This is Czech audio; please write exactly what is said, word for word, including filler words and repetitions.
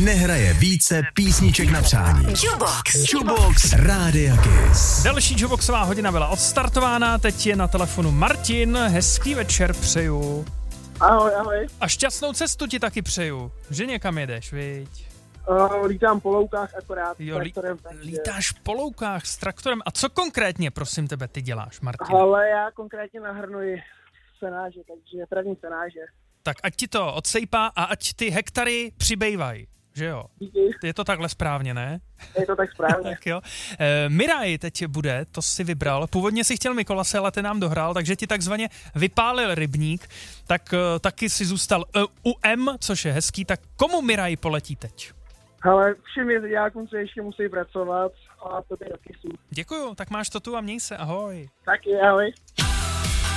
nehraje více písniček na přání. Jukebox. Jukebox Rádia Kiss. Další Jukeboxová hodina byla odstartována, teď je na telefonu Martin. Hezký večer přeju. Ahoj, ahoj. A šťastnou cestu ti taky přeju, že někam jedeš, viď? Uh, lítám po loukách akorát jo, s traktorem. Takže... Lítáš po loukách s traktorem. A co konkrétně, prosím tebe, ty děláš, Martin? Ale já konkrétně nahrnuji senáže, takže první senáže. Tak ať ti to odsejpá a ať ty hektary přibývají, že jo? Díky. Je to takhle správně, ne? Je to tak správně. Tak jo. E, Miraj teď bude, to si vybral. Původně si chtěl Mikolase, ale ten nám dohrál, takže ti takzvaně vypálil rybník. Tak e, taky si zůstal e, u M, což je hezký. Tak komu Miraj poletí teď? Ale všem jezdňákům, co ještě musí pracovat, a to by taky jsou. Děkuju, tak máš to tu a měj se, ahoj. Taky, ahoj.